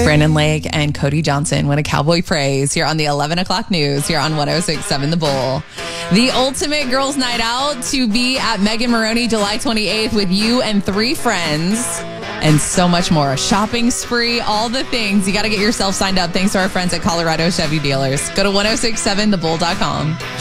Brandon Lake and Cody Johnson, When a Cowboy Prays, here on the 11 o'clock news, here on 106.7 The Bull. The ultimate girls' night out to be at Megan Maroney July 28th with you and 3 friends and so much more. Shopping spree, all the things. You got to get yourself signed up thanks to our friends at Colorado Chevy Dealers. Go to 1067thebull.com.